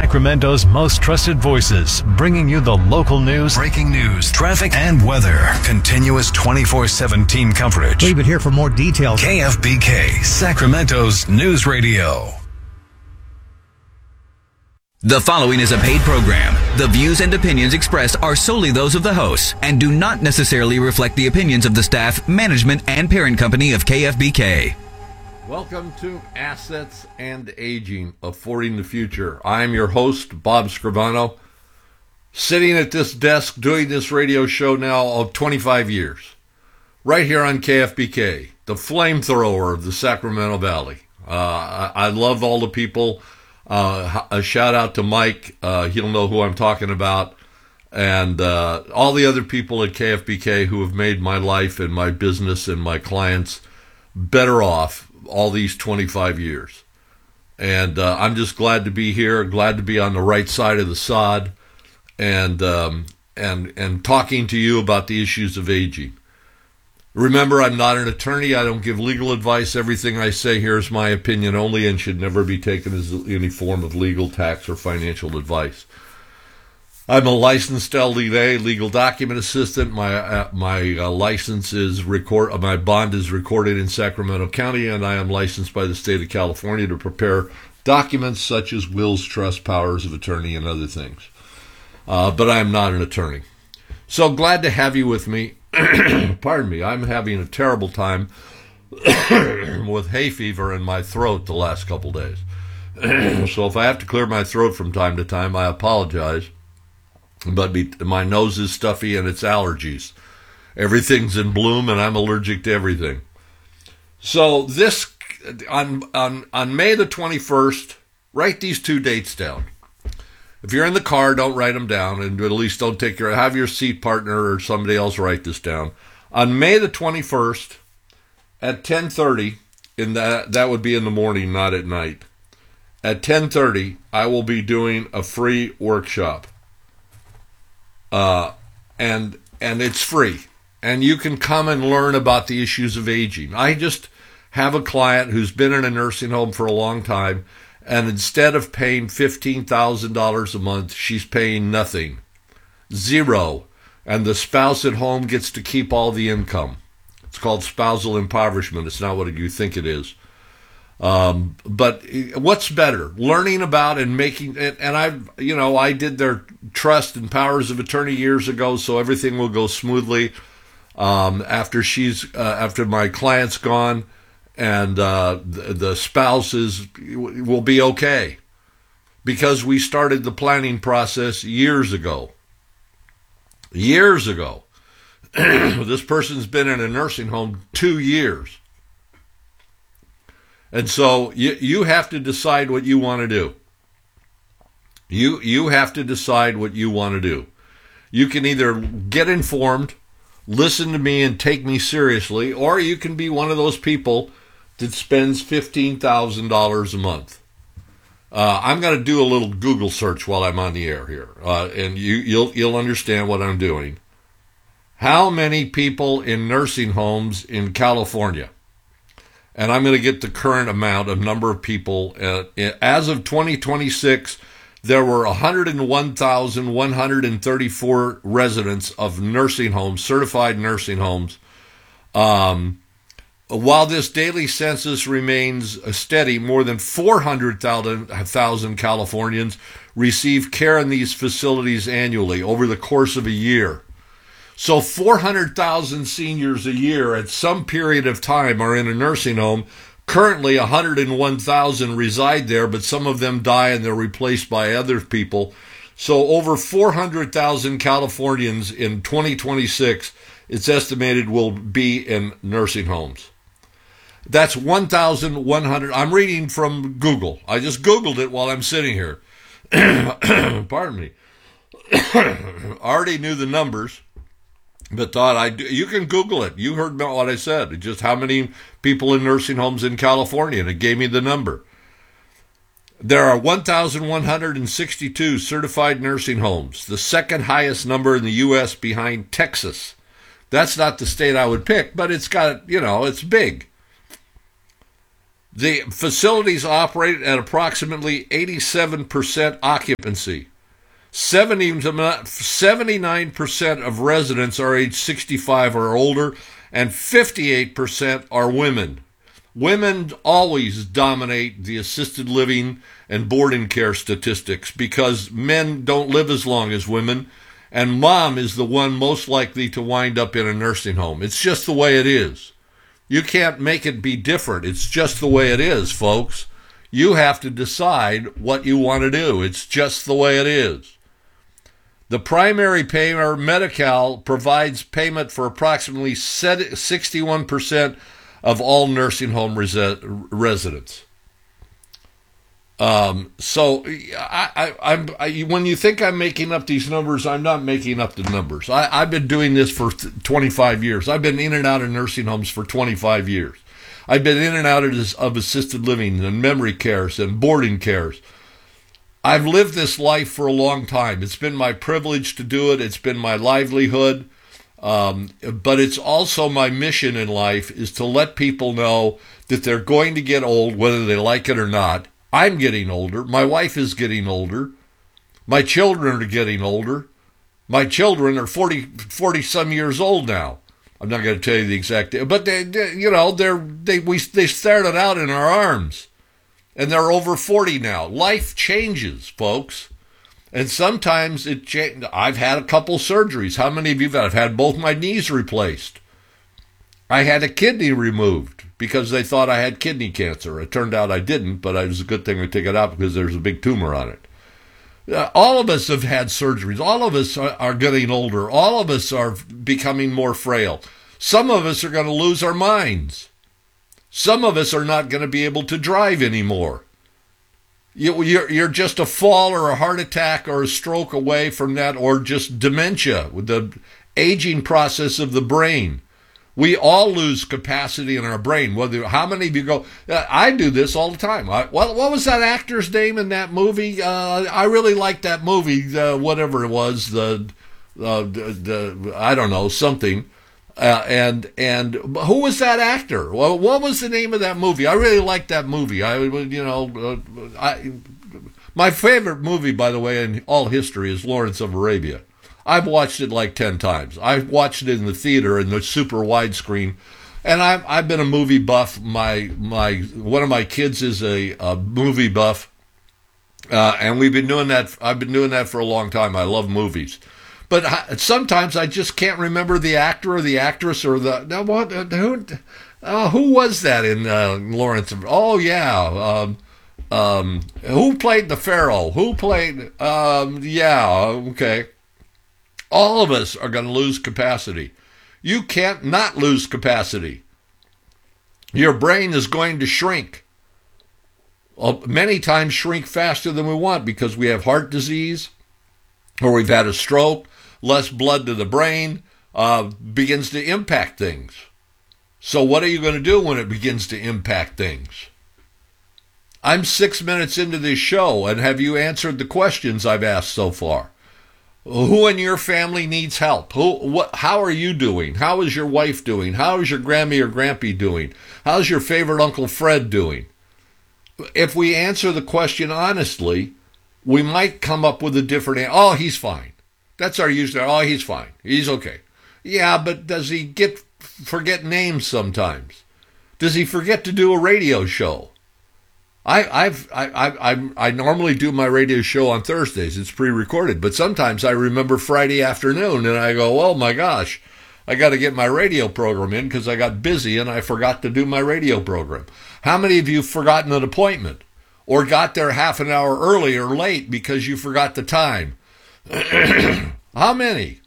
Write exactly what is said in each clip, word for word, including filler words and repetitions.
Sacramento's most trusted voices, bringing you the local news, breaking news, traffic, and weather. Continuous twenty-four seven team coverage. Leave it here for more details. K F B K, Sacramento's news radio. The following is a paid program. The views and opinions expressed are solely those of the hosts and do not necessarily reflect the opinions of the staff, management, and parent company of K F B K. Welcome to Assets and Aging, Affording the Future. I'm your host, Bob Scrivano, sitting at this desk doing this radio show now of twenty-five years, right here on K F B K, the flamethrower of the Sacramento Valley. Uh, I, I love all the people. Uh, a shout out to Mike. Uh, he'll know who I'm talking about. And uh, all the other people at K F B K who have made my life and my business and my clients better off all these twenty-five years. And uh, I'm just glad to be here, glad to be on the right side of the sod and um, and and talking to you about the issues of aging. Remember, I'm not an attorney. I don't give legal advice. Everything I say here is my opinion only and should never be taken as any form of legal, tax, or financial advice. I'm a licensed L D A, legal document assistant. My uh, my uh, license is record. Uh, my bond is recorded in Sacramento County, and I am licensed by the state of California to prepare documents such as wills, trust, powers of attorney, and other things. Uh, but I am not an attorney. So glad to have you with me. Pardon me. I'm having a terrible time with hay fever in my throat the last couple days. So if I have to clear my throat from time to time, I apologize. But be, my nose is stuffy and it's allergies. Everything's in bloom and I'm allergic to everything. So this, on on on May the twenty-first, write these two dates down. If you're in the car, don't write them down, and at least don't take your, have your seat partner or somebody else write this down. On May the twenty-first at ten thirty, in that, that would be in the morning, not at night. At ten thirty, I will be doing a free workshop. Uh, and and it's free, and you can come and learn about the issues of aging. I just have a client who's been in a nursing home for a long time, and instead of paying fifteen thousand dollars a month, she's paying nothing, zero, and the spouse at home gets to keep all the income. It's called spousal impoverishment. It's not what you think it is. Um, but what's better, learning about and making, and, and I, you know, I did their trust and powers of attorney years ago, so everything will go smoothly, um, after she's, uh, after my client's gone, and, uh, the, the spouse is, will be okay, because we started the planning process years ago, years ago. This person's been in a nursing home two years. And so you you have to decide what you want to do. You you have to decide what you want to do. You can either get informed, listen to me and take me seriously, or you can be one of those people that spends fifteen thousand dollars a month. Uh, I'm going to do a little Google search while I'm on the air here, uh, and you, you'll you'll understand what I'm doing. How many people in nursing homes in California? And I'm going to get the current amount of number of people. Uh, as of twenty twenty-six, there were one hundred one thousand one hundred thirty-four residents of nursing homes, certified nursing homes. Um, while this daily census remains steady, more than four hundred thousand Californians receive care in these facilities annually over the course of a year. So four hundred thousand seniors a year at some period of time are in a nursing home. Currently, one hundred one thousand reside there, but some of them die and they're replaced by other people. So over four hundred thousand Californians in twenty twenty-six, it's estimated, will be in nursing homes. That's one thousand one hundred. I'm reading from Google. I just Googled it while I'm sitting here. Pardon me. I already knew the numbers. But thought I do, you can Google it. You heard about what I said. Just how many people in nursing homes in California, and it gave me the number. There are one thousand one hundred sixty-two certified nursing homes, the second highest number in the U S behind Texas. That's not the state I would pick, but it's got, you know, it's big. The facilities operate at approximately eighty-seven percent occupancy. seventy-nine percent of residents are age sixty-five or older, and fifty-eight percent are women. Women always dominate the assisted living and boarding care statistics because men don't live as long as women, and mom is the one most likely to wind up in a nursing home. It's just the way it is. You can't make it be different. It's just the way it is, folks. You have to decide what you want to do. It's just the way it is. The primary payer, Medi-Cal, provides payment for approximately sixty-one percent of all nursing home resi- residents. Um, so I, I, I'm, I, when you think I'm making up these numbers, I'm not making up the numbers. I, I've been doing this for twenty-five years. I've been in and out of nursing homes for twenty-five years. I've been in and out of, this, of assisted living and memory cares and boarding cares. I've lived this life for a long time. It's been my privilege to do it. It's been my livelihood. Um, but it's also my mission in life is to let people know that they're going to get old, whether they like it or not. I'm getting older. My wife is getting older. My children are getting older. My children are forty, forty some years old now. I'm not going to tell you the exact, but they, they you know, they're, they, we, they started out in our arms and they're over forty now. Life changes, folks. And sometimes it changes. I've had a couple surgeries. How many of you have? I've had both my knees replaced. I had a kidney removed because they thought I had kidney cancer. It turned out I didn't, but it was a good thing to take it out because there's a big tumor on it. Uh, all of us have had surgeries. All of us are, are getting older. All of us are becoming more frail. Some of us are going to lose our minds. Some of us are not going to be able to drive anymore. You, you're, you're just a fall or a heart attack or a stroke away from that, or just dementia with the aging process of the brain. We all lose capacity in our brain. Whether how many of you go? I do this all the time. I, what, what was that actor's name in that movie? Uh, I really liked that movie. Uh, whatever it was, the, uh, the, the I don't know something. Uh, and and who was that actor? Well, what was the name of that movie? I really liked that movie. I you know, uh, I my favorite movie, by the way, in all history is Lawrence of Arabia. I've watched it like ten times. I've watched it in the theater in the super widescreen, and I've I've been a movie buff. My my one of my kids is a, a movie buff, uh, and we've been doing that. I've been doing that for a long time. I love movies. But sometimes I just can't remember the actor or the actress or the no, what who uh, who was that in uh, Lawrence? Oh yeah, um, um, who played the Pharaoh? Who played? Um, yeah, okay. All of us are going to lose capacity. You can't not lose capacity. Your brain is going to shrink. Well, many times shrink faster than we want because we have heart disease or we've had a stroke. Less blood to the brain uh, begins to impact things. So what are you going to do when it begins to impact things? I'm six minutes into this show, and have you answered the questions I've asked so far? Who in your family needs help? Who? What? How are you doing? How is your wife doing? How is your Grammy or Grampy doing? How's your favorite Uncle Fred doing? If we answer the question honestly, we might come up with a different answer. Oh, he's fine. That's our usual. Oh, he's fine. He's okay. Yeah, but does he get forget names sometimes? Does he forget to do a radio show? I I've I I I, I normally do my radio show on Thursdays. It's pre-recorded, but sometimes I remember Friday afternoon, and I go, "Oh my gosh, I got to get my radio program in because I got busy and I forgot to do my radio program." How many of you have forgotten an appointment, or got there half an hour early or late because you forgot the time? How many?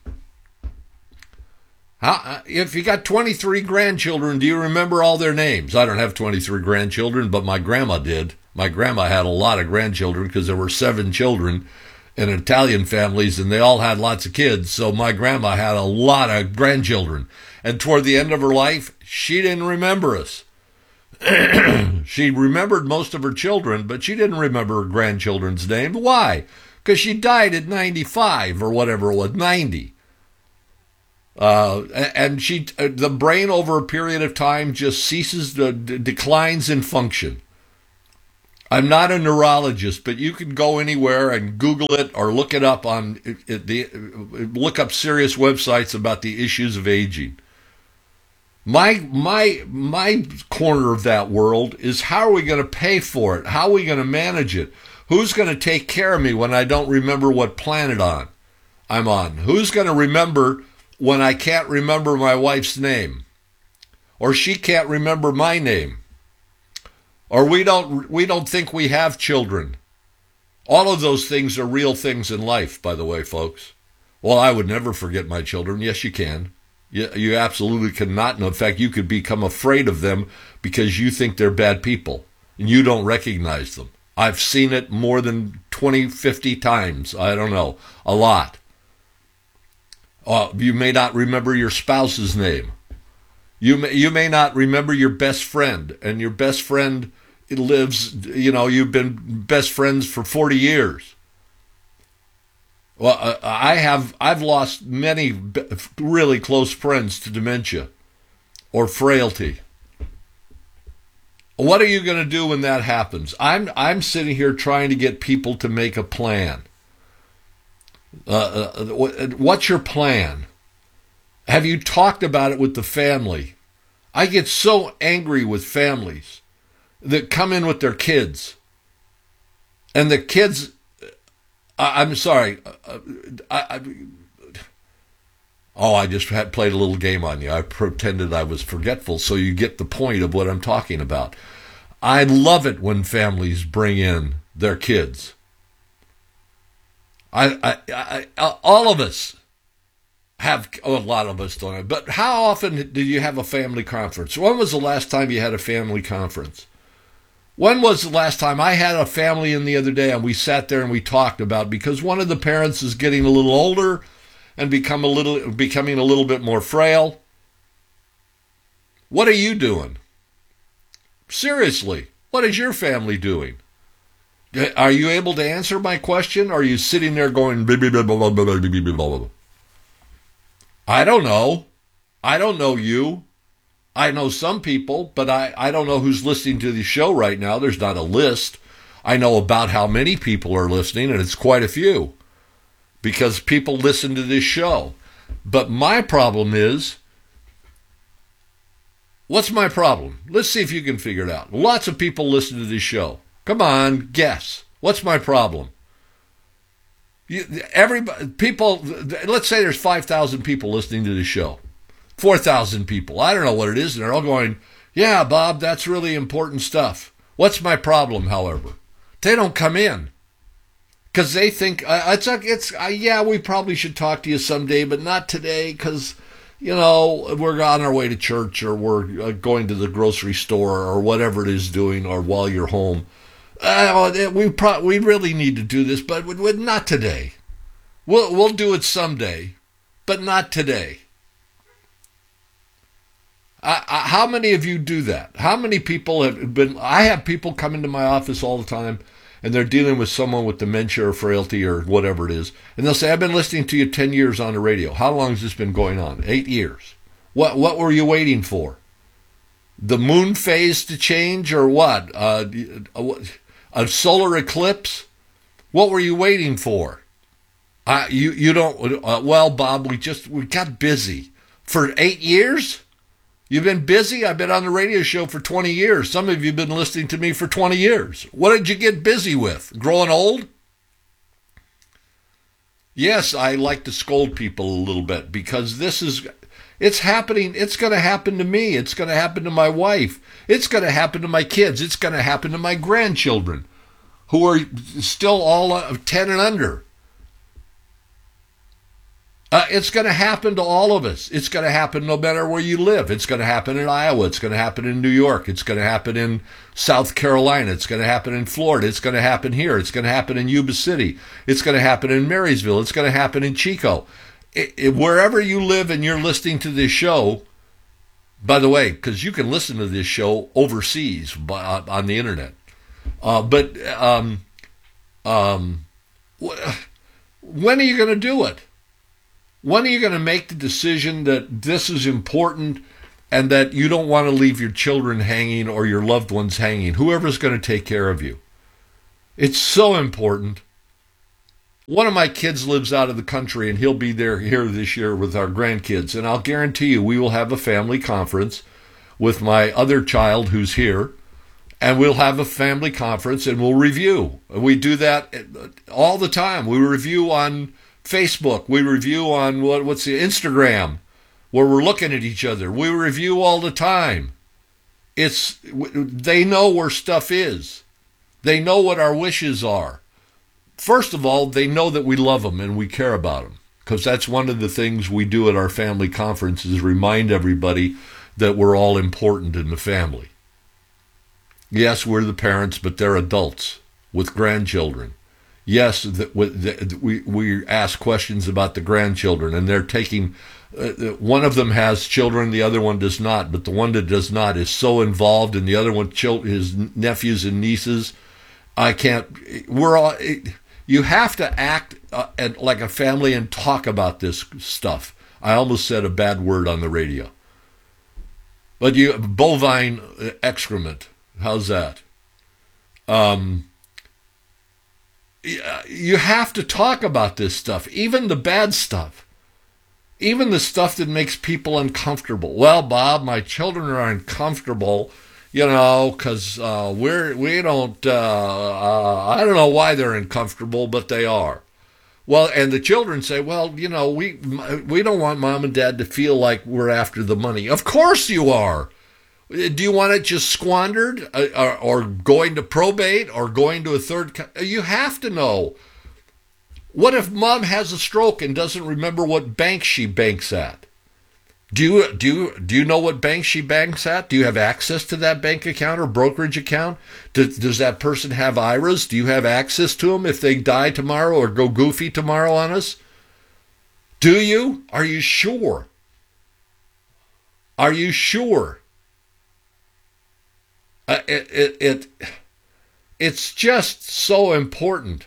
How, if you got twenty-three grandchildren, do you remember all their names? I don't have twenty-three grandchildren, but my grandma did. My grandma had a lot of grandchildren because there were seven children in Italian families, and they all had lots of kids. So my grandma had a lot of grandchildren. And toward the end of her life, she didn't remember us. She remembered most of her children, but she didn't remember her grandchildren's name. Why? Because she died at ninety-five or whatever it was, ninety. Uh, and she, the brain over a period of time just ceases, to, d- declines in function. I'm not a neurologist, but you can go anywhere and Google it or look it up on it, it, the look up serious websites about the issues of aging. My my my corner of that world is, how are we going to pay for it? How are we going to manage it? Who's going to take care of me when I don't remember what planet on I'm on? Who's going to remember when I can't remember my wife's name, or she can't remember my name, or we don't we don't think we have children? All of those things are real things in life, by the way, folks. Well, I would never forget my children. Yes, you can. You, you absolutely cannot. And in fact, you could become afraid of them because you think they're bad people and you don't recognize them. I've seen it more than twenty, fifty times. I don't know, a lot. Uh, you may not remember your spouse's name. You may, you may not remember your best friend, and your best friend lives, you know, you've been best friends for forty years. Well, uh, I have, I've lost many really close friends to dementia or frailty. What are you going to do when that happens? I'm, I'm sitting here trying to get people to make a plan. Uh, uh, what's your plan? Have you talked about it with the family? I get so angry with families that come in with their kids, and the kids, I, I'm sorry, uh, I, I, oh, I just had played a little game on you. I pretended I was forgetful, so you get the point of what I'm talking about. I love it when families bring in their kids. I, I, I, all of us have, oh, a lot of us don't have, but how often do you have a family conference? When was the last time you had a family conference? When was the last time I had a family in the other day and we sat there and we talked about, because one of the parents is getting a little older and become a little, becoming a little bit more frail? What are you doing? Seriously, what is your family doing? Are you able to answer my question? Or are you sitting there going, blah, blah, blah, blah, blah, blah, blah, blah? I don't know. I don't know you. I know some people, but I, I don't know who's listening to the show right now. There's not a list. I know about how many people are listening, and it's quite a few, because people listen to this show. But my problem is, what's my problem? Let's see if you can figure it out. Lots of people listen to this show. Come on, guess. What's my problem? You, everybody, people, let's say there's five thousand people listening to the show. four thousand people. I don't know what it is. And they're all going, yeah, Bob, that's really important stuff. What's my problem, however? They don't come in. Because they think, uh, it's, it's uh, yeah, we probably should talk to you someday, but not today, because, you know, we're on our way to church, or we're uh, going to the grocery store, or whatever it is doing, or while you're home. Uh, we pro- we really need to do this, but not today. We'll we'll do it someday, but not today. I, I, how many of you do that? How many people have been? I have people come into my office all the time, and they're dealing with someone with dementia or frailty or whatever it is, and they'll say, "I've been listening to you ten years on the radio. How long has this been going on? Eight years. What what were you waiting for? The moon phase to change, or what? Uh, a solar eclipse? What were you waiting for? Uh, you you don't. Uh, well, Bob, we just we got busy for eight years. You've been busy? I've been on the radio show for twenty years. Some of you have been listening to me for twenty years. What did you get busy with? Growing old? Yes, I like to scold people a little bit, because this is, it's happening. It's going to happen to me. It's going to happen to my wife. It's going to happen to my kids. It's going to happen to my grandchildren, who are still all uh, ten and under. Uh, it's going to happen to all of us. It's going to happen no matter where you live. It's going to happen in Iowa. It's going to happen in New York. It's going to happen in South Carolina. It's going to happen in Florida. It's going to happen here. It's going to happen in Yuba City. It's going to happen in Marysville. It's going to happen in Chico. It, it, wherever you live and you're listening to this show, by the way, because you can listen to this show overseas by, on the internet. Uh, but um, um, when are you going to do it? When are you going to make the decision that this is important and that you don't want to leave your children hanging or your loved ones hanging? Whoever's going to take care of you. It's so important. One of my kids lives out of the country, and he'll be there here this year with our grandkids. And I'll guarantee you we will have a family conference with my other child who's here. And we'll have a family conference and we'll review. We do that all the time. We review on Facebook. We review on what, what's the Instagram, where we're looking at each other. We review all the time. It's they know where stuff is. They know what our wishes are. First of all, they know that we love them and we care about them, because that's one of the things we do at our family conference is remind everybody that we're all important in the family. Yes, we're the parents, but they're adults with grandchildren. Yes, that we we ask questions about the grandchildren, and they're taking. Uh, one of them has children, the other one does not. But the one that does not is so involved, and the other one, his nephews and nieces. I can't. We're all. You have to act uh, like a family and talk about this stuff. I almost said a bad word on the radio. But you bovine excrement. How's that? Um, you have to talk about this stuff, even the bad stuff, even the stuff that makes people uncomfortable. Well, Bob, my children are uncomfortable, you know, because uh, we're we don't. Uh, uh, I don't know why they're uncomfortable, but they are. Well, and the children say, well, you know, we we don't want mom and dad to feel like we're after the money. Of course you are. Do you want it just squandered or, or going to probate or going to a third? Co- you have to know. What if mom has a stroke and doesn't remember what bank she banks at? Do you, do you, do you know what bank she banks at? Do you have access to that bank account or brokerage account? Does, does that person have I R As? Do you have access to them if they die tomorrow or go goofy tomorrow on us? Do you? Are you sure? Are you sure? Uh, it, it it it's just so important.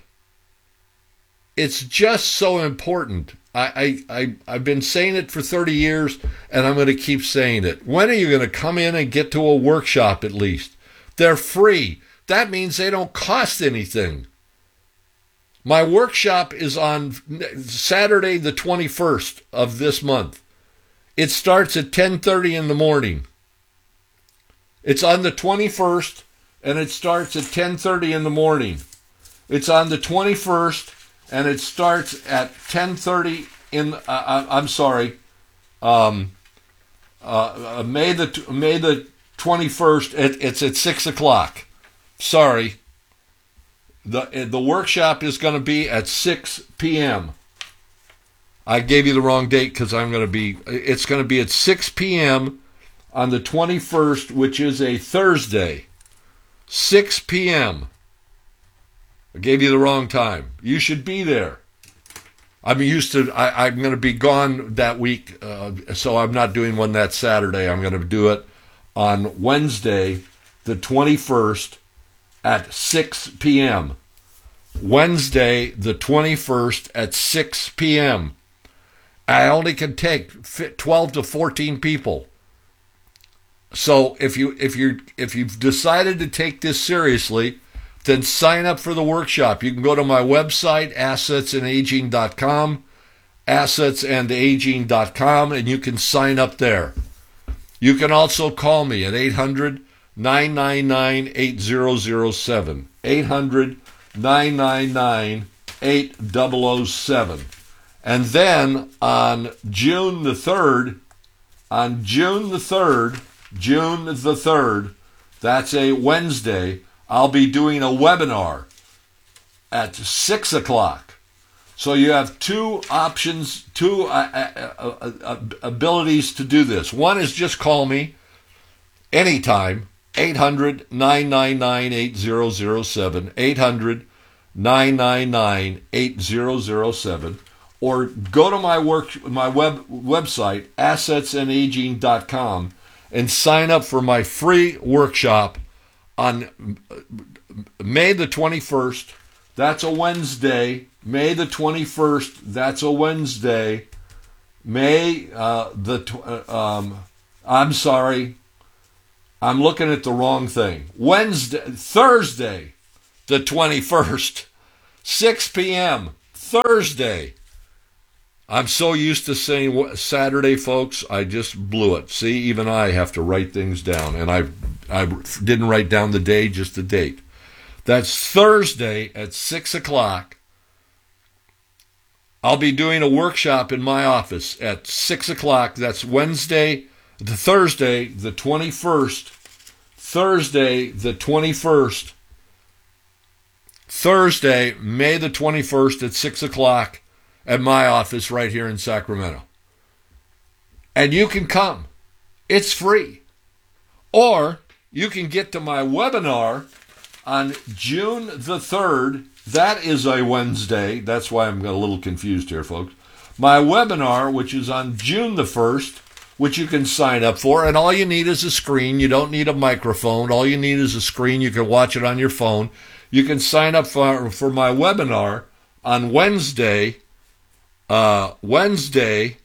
It's just so important. I, I, I, I've been saying it for thirty years, and I'm going to keep saying it. When are you going to come in and get to a workshop at least? They're free. That means they don't cost anything. My workshop is on Saturday the twenty-first of this month. It starts at ten thirty in the morning. It's on the twenty-first, and it starts at ten thirty in the morning. It's on the twenty-first, and it starts at ten thirty in, uh, I'm sorry, um, uh, uh, May the May the twenty-first, it, it's at six o'clock. Sorry. The, the workshop is going to be at six p.m. I gave you the wrong date because I'm going to be, it's going to be at six p.m. on the twenty-first, which is a Thursday, six p.m. I gave you the wrong time. You should be there. I'm used to, I, I'm going to be gone that week, uh, so I'm not doing one that Saturday. I'm going to do it on Wednesday, the twenty-first, at six p.m. Wednesday, the twenty-first, at six p.m. I only can take twelve to fourteen people. So if you if you if you've decided to take this seriously, then sign up for the workshop. You can go to my website, assets and aging dot com, assets and aging dot com, and you can sign up there. You can also call me at eight hundred, nine nine nine, eight zero zero seven, eight hundred, nine nine nine, eight zero zero seven. And then on June the third, on June the third, June the third, that's a Wednesday, I'll be doing a webinar at six o'clock. So you have two options, two uh, uh, uh, abilities to do this. One is just call me anytime, eight hundred, nine nine nine, eight zero zero seven, eight hundred, nine nine nine, eight zero zero seven, or go to my work, my web website, assets and aging dot com, and sign up for my free workshop on May the twenty-first. That's a Wednesday. May the twenty-first. That's a Wednesday. May uh, the tw- uh, um, I'm sorry, I'm looking at the wrong thing. Wednesday, Thursday, the twenty-first, six p.m. Thursday. I'm so used to saying Saturday, folks, I just blew it. See, even I have to write things down, and I I didn't write down the day, just the date. That's Thursday at six o'clock. I'll be doing a workshop in my office at six o'clock. That's Wednesday, the Thursday, the twenty-first. Thursday, the twenty-first. Thursday, May the twenty-first at six o'clock at my office right here in Sacramento. And you can come. It's free. Or you can get to my webinar on June the third. That is a Wednesday. That's why I'm a little confused here, folks. My webinar, which is on June the first, which you can sign up for, and all you need is a screen. You don't need a microphone. All you need is a screen. You can watch it on your phone. You can sign up for, for my webinar on Wednesday, uh, Wednesday,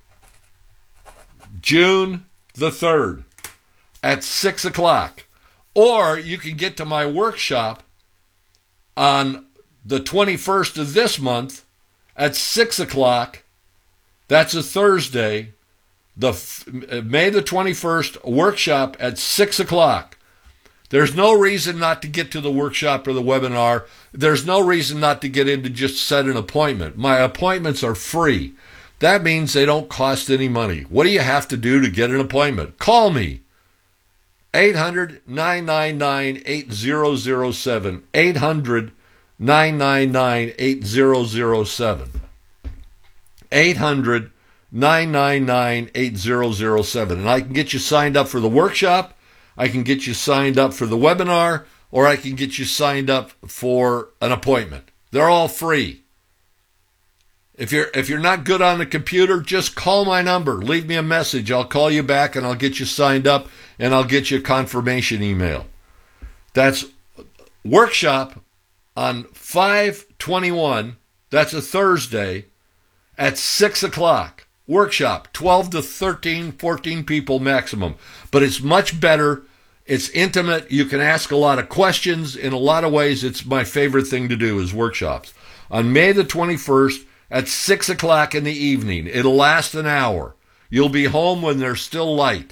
June the third at six o'clock. Or you can get to my workshop on the twenty-first of this month at six o'clock. That's a Thursday. The May the twenty-first workshop at six o'clock. There's no reason not to get to the workshop or the webinar. There's no reason not to get in to just set an appointment. My appointments are free. That means they don't cost any money. What do you have to do to get an appointment? Call me. eight hundred, nine nine nine, eight zero zero seven. eight hundred, nine nine nine, eight zero zero seven. eight hundred, nine nine nine, eight zero zero seven. And I can get you signed up for the workshop, I can get you signed up for the webinar, or I can get you signed up for an appointment. They're all free. If you're if you're not good on the computer, just call my number. Leave me a message. I'll call you back and I'll get you signed up and I'll get you a confirmation email. That's workshop on five twenty-one. That's a Thursday at six o'clock. Workshop, twelve to thirteen, fourteen people maximum. But it's much better. It's intimate. You can ask a lot of questions. In a lot of ways, it's my favorite thing to do is workshops. On May the twenty-first at six o'clock in the evening. It'll last an hour. You'll be home when there's still light.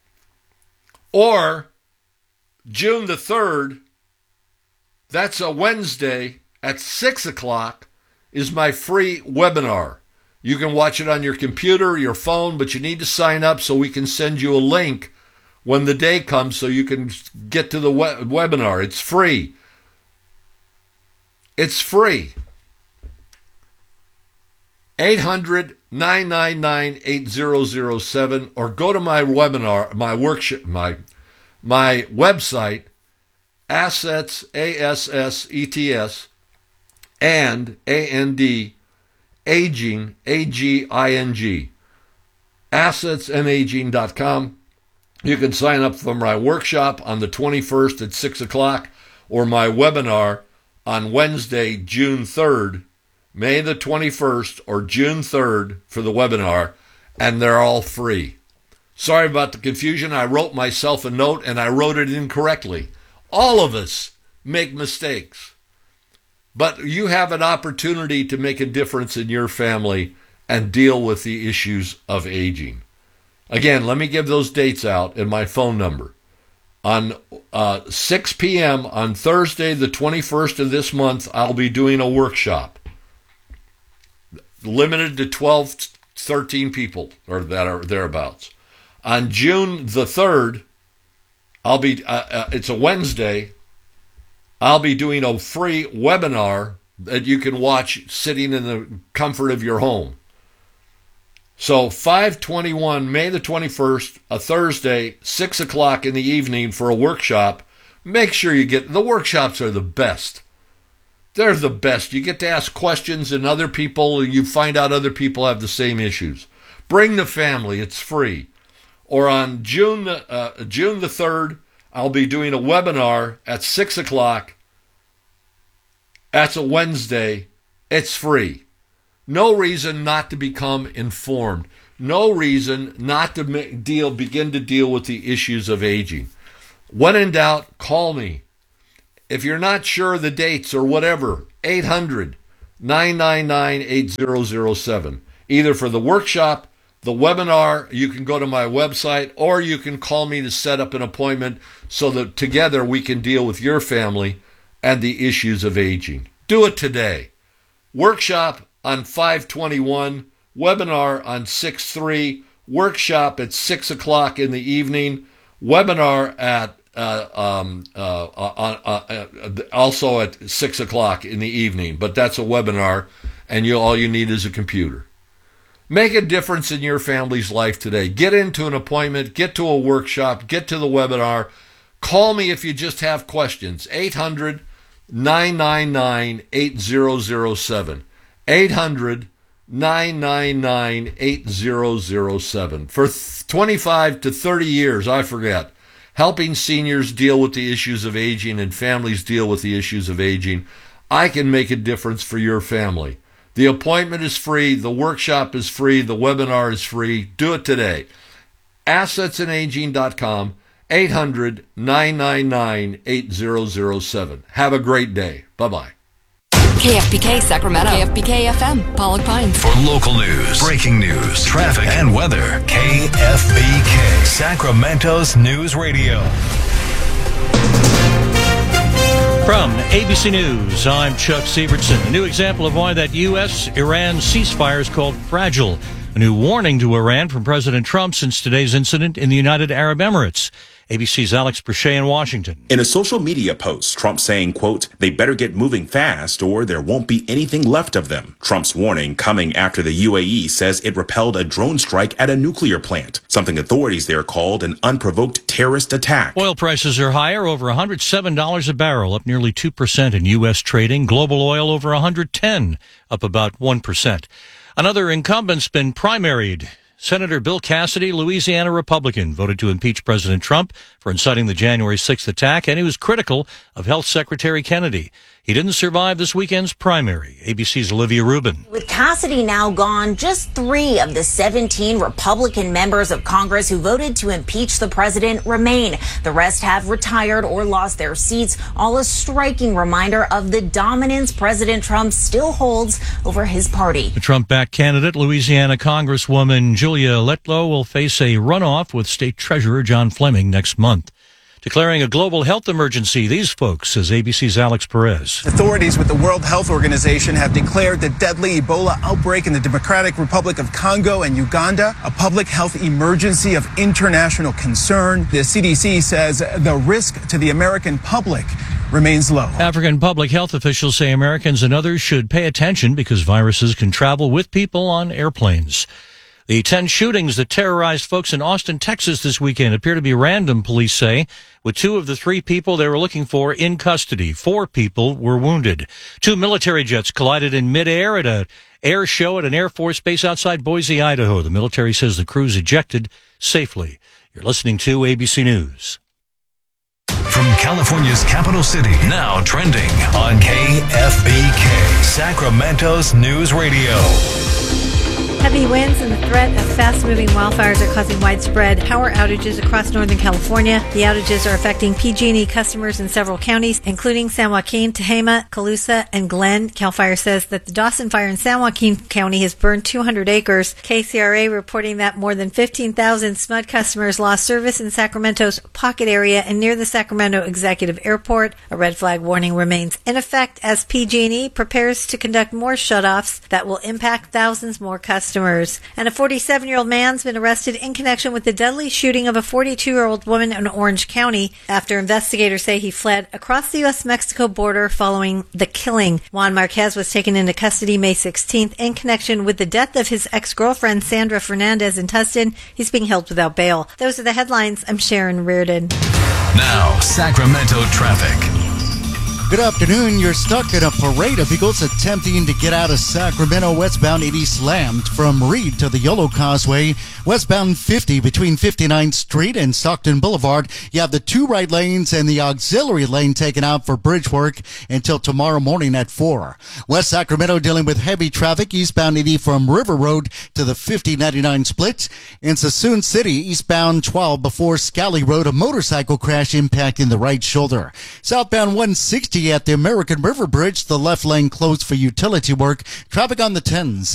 Or June the third, that's a Wednesday at six o'clock, is my free webinar. You can watch it on your computer, your phone, but you need to sign up so we can send you a link when the day comes so you can get to the we- webinar. It's free. It's free. eight hundred, nine nine nine, eight zero zero seven, or go to my webinar, my workshop, my my website, Assets, A S S E T S, and A N D, Aging, A G I N G, assets and aging dot com. You can sign up for my workshop on the twenty-first at six o'clock, or my webinar on Wednesday, June third, May the twenty-first or June third for the webinar, and they're all free. Sorry about the confusion. I wrote myself a note and I wrote it incorrectly. All of us make mistakes. But you have an opportunity to make a difference in your family and deal with the issues of aging. Again, let me give those dates out and my phone number. On uh, six p.m. on Thursday, the twenty-first of this month, I'll be doing a workshop. Limited to twelve, thirteen people or that are thereabouts. On June the third, I'll be, uh, uh, it's a Wednesday, I'll be doing a free webinar that you can watch sitting in the comfort of your home. So five twenty-one, May the twenty-first, a Thursday, six o'clock in the evening for a workshop. Make sure you get, the workshops are the best. They're the best. You get to ask questions and other people, you find out other people have the same issues. Bring the family. It's free. Or on June, uh, June the third, I'll be doing a webinar at six o'clock. That's a Wednesday. It's free. No reason not to become informed. no reason not to make, deal, begin to deal with the issues of aging. When in doubt, call me. If you're not sure of the dates or whatever, eight hundred, nine nine nine, eight zero zero seven. Either for the workshop, the webinar, you can go to my website, or you can call me to set up an appointment so that together we can deal with your family and the issues of aging. Do it today. Workshop on five twenty-one, webinar on six three, workshop at six o'clock in the evening, webinar at uh, um, uh, uh, uh, uh, also at six o'clock in the evening, but that's a webinar, and you all you need is a computer. Make a difference in your family's life today. Get into an appointment, get to a workshop, get to the webinar. Call me if you just have questions. eight hundred, nine nine nine, eight zero zero seven. eight hundred, nine nine nine, eight zero zero seven. For twenty-five to thirty years, I forget, helping seniors deal with the issues of aging and families deal with the issues of aging, I can make a difference for your family. The appointment is free. The workshop is free. The webinar is free. Do it today. assets and aging dot com, eight hundred, nine nine nine, eight zero zero seven. Have a great day. Bye-bye. K F B K Sacramento. K F B K F M, Pollock Pines. For local news, breaking news, traffic, and weather, K F B K, Sacramento's News Radio. From A B C News, I'm Chuck Sievertson. A new example of why that U S Iran ceasefire is called fragile. A new warning to Iran from President Trump since today's incident in the United Arab Emirates. A B C's Alex Brachet in Washington. In a social media post, Trump saying, quote, they better get moving fast or there won't be anything left of them. Trump's warning coming after the U A E says it repelled a drone strike at a nuclear plant, something authorities there called an unprovoked terrorist attack. Oil prices are higher, over one hundred seven dollars a barrel, up nearly two percent in U S trading. Global oil over one hundred ten dollars, up about one percent. Another incumbent's been primaried. Senator Bill Cassidy, Louisiana Republican, voted to impeach President Trump for inciting the January sixth attack, and he was critical of Health Secretary Kennedy. He didn't survive this weekend's primary. A B C's Olivia Rubin. With Cassidy now gone, just three of the seventeen Republican members of Congress who voted to impeach the president remain. The rest have retired or lost their seats, all a striking reminder of the dominance President Trump still holds over his party. The Trump-backed candidate, Louisiana Congresswoman Julia Letlow, will face a runoff with State Treasurer John Fleming next month. Declaring a global health emergency, these folks, says A B C's Alex Perez. Authorities with the World Health Organization have declared the deadly Ebola outbreak in the Democratic Republic of Congo and Uganda a public health emergency of international concern. The C D C says the risk to the American public remains low. African public health officials say Americans and others should pay attention because viruses can travel with people on airplanes. The ten shootings that terrorized folks in Austin, Texas this weekend appear to be random, police say, with two of the three people they were looking for in custody. Four people were wounded. Two military jets collided in midair at an air show at an Air Force base outside Boise, Idaho. The military says the crews ejected safely. You're listening to A B C News. From California's capital city, now trending on K F B K, Sacramento's News Radio. Heavy winds and the threat of fast-moving wildfires are causing widespread power outages across Northern California. The outages are affecting P G and E customers in several counties, including San Joaquin, Tehama, Colusa, and Glenn. CAL FIRE says that the Dawson Fire in San Joaquin County has burned two hundred acres. K C R A reporting that more than fifteen thousand S M U D customers lost service in Sacramento's pocket area and near the Sacramento Executive Airport. A red flag warning remains in effect as P G and E prepares to conduct more shutoffs that will impact thousands more customers. Customers. And a forty-seven-year-old man's been arrested in connection with the deadly shooting of a forty-two-year-old woman in Orange County after investigators say he fled across the U S Mexico border following the killing. Juan Marquez was taken into custody May sixteenth in connection with the death of his ex-girlfriend Sandra Fernandez in Tustin. He's being held without bail. Those are the headlines. I'm Sharon Reardon. Now, Sacramento traffic. Good afternoon. You're stuck in a parade of vehicles attempting to get out of Sacramento. Westbound eighty slammed from Reed to the Yolo Causeway. Westbound fifty between fifty-ninth Street and Stockton Boulevard. You have the two right lanes and the auxiliary lane taken out for bridge work until tomorrow morning at four. West Sacramento dealing with heavy traffic eastbound eighty from River Road to the fifty ninety-nine split. In Sassoon City, eastbound twelve before Scally Road, a motorcycle crash impacting the right shoulder. Southbound one sixty at the American River Bridge, the left lane closed for utility work. Traffic on the tens.